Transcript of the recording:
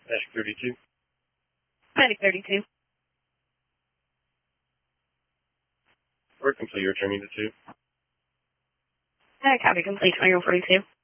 Magic 32. Magic 32. Work complete, returning to 2. Copy complete, 2042.